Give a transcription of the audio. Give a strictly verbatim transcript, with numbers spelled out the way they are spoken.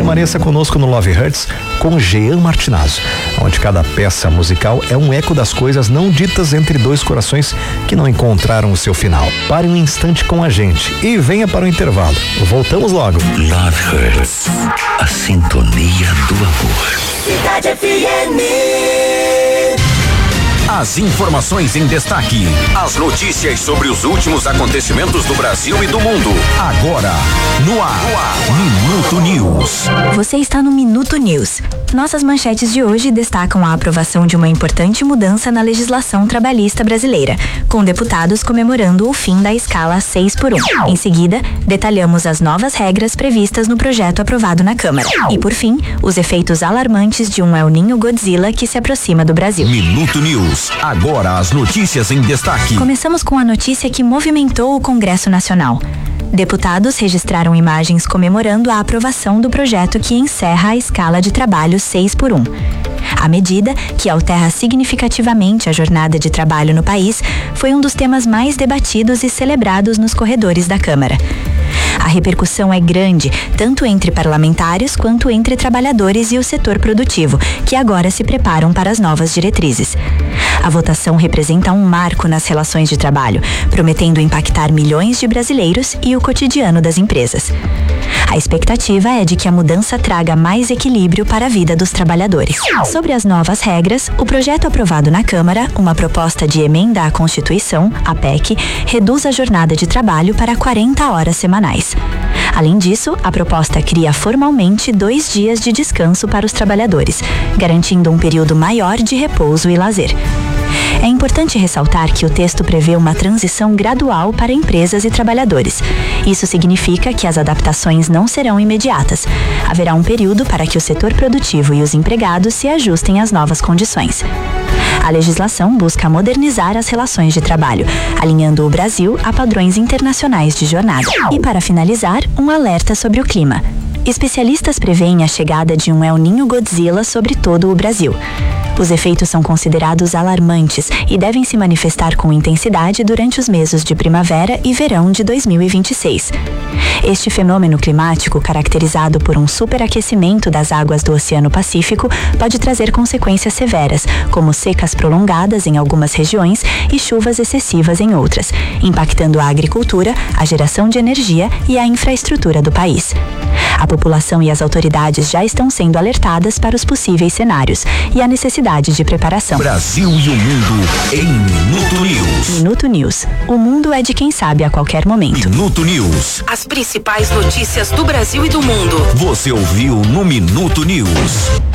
Permaneça conosco no Love Hurts com Jean Martinazzo, onde cada peça musical é um eco das coisas não ditas entre dois corações que não encontraram o seu final. Pare um instante com a gente e venha para o intervalo. Voltamos logo. Love Hurts, a sintonia do amor. Cidade F M. As informações em destaque. As notícias sobre os últimos acontecimentos do Brasil e do mundo. Agora, no ar, no ar. Minuto News. Você está no Minuto News. Nossas manchetes de hoje destacam a aprovação de uma importante mudança na legislação trabalhista brasileira, com deputados comemorando o fim da escala seis por um. Em seguida, detalhamos as novas regras previstas no projeto aprovado na Câmara. E, por fim, os efeitos alarmantes de um El Niño Godzilla que se aproxima do Brasil. Minuto News. Agora as notícias em destaque. Começamos com a notícia que movimentou o Congresso Nacional. Deputados registraram imagens comemorando a aprovação do projeto que encerra a escala de trabalho seis por um. A medida, que altera significativamente a jornada de trabalho no país, foi um dos temas mais debatidos e celebrados nos corredores da Câmara. A repercussão é grande, tanto entre parlamentares quanto entre trabalhadores e o setor produtivo, que agora se preparam para as novas diretrizes. A votação representa um marco nas relações de trabalho, prometendo impactar milhões de brasileiros e o cotidiano das empresas. A expectativa é de que a mudança traga mais equilíbrio para a vida dos trabalhadores. Sobre as novas regras, o projeto aprovado na Câmara, uma proposta de emenda à Constituição, a P E C, reduz a jornada de trabalho para quarenta horas semanais. Além disso, a proposta cria formalmente dois dias de descanso para os trabalhadores, garantindo um período maior de repouso e lazer. É importante ressaltar que o texto prevê uma transição gradual para empresas e trabalhadores. Isso significa que as adaptações não serão imediatas. Haverá um período para que o setor produtivo e os empregados se ajustem às novas condições. A legislação busca modernizar as relações de trabalho, alinhando o Brasil a padrões internacionais de jornada. E para finalizar, um alerta sobre o clima. Especialistas preveem a chegada de um El Niño Godzilla sobre todo o Brasil. Os efeitos são considerados alarmantes e devem se manifestar com intensidade durante os meses de primavera e verão de dois mil e vinte e seis. Este fenômeno climático, caracterizado por um superaquecimento das águas do Oceano Pacífico, pode trazer consequências severas, como secas prolongadas em algumas regiões e chuvas excessivas em outras, impactando a agricultura, a geração de energia e a infraestrutura do país. A população e as autoridades já estão sendo alertadas para os possíveis cenários e a necessidade de preparação. Brasil e o mundo em Minuto News. Minuto News. O mundo é de quem sabe a qualquer momento. Minuto News. As principais notícias do Brasil e do mundo. Você ouviu no Minuto News.